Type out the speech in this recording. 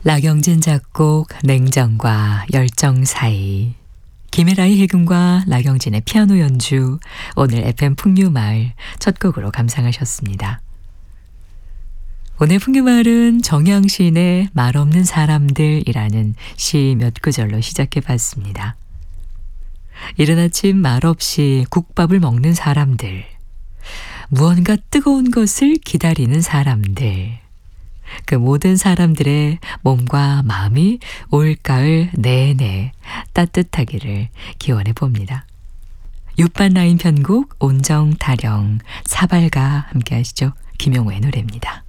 나경진 작곡 냉정과 열정 사이, 김혜라의 해금과 나경진의 피아노 연주, 오늘 FM 풍류마을 첫 곡으로 감상하셨습니다. 오늘 풍류마을은 정양시인의 말없는 사람들이라는 시 몇 구절로 시작해봤습니다. 이른 아침 말없이 국밥을 먹는 사람들, 무언가 뜨거운 것을 기다리는 사람들, 그 모든 사람들의 몸과 마음이 올가을 내내 따뜻하기를 기원해 봅니다. 육반라인 편곡 온정타령 사발과 함께 하시죠. 김용우의 노래입니다.